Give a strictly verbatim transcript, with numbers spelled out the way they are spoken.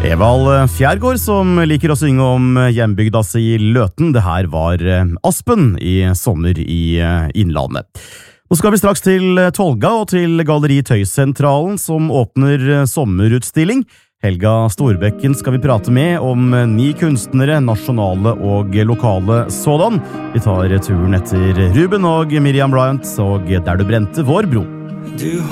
Evald Fjærgård som liker å synge om hjembygda si Løten. Det her var Aspen i sommer i Innlandet. Nå skal vi straks til Tolga og til Galleri Tøysentralen som åpner sommerutstilling. Helga Storbekken skal vi prate med om ni kunstnere, nasjonale og lokale sådan. Vi tar turen etter Ruben og Miriam Bryant og Der du brente vår bro. Du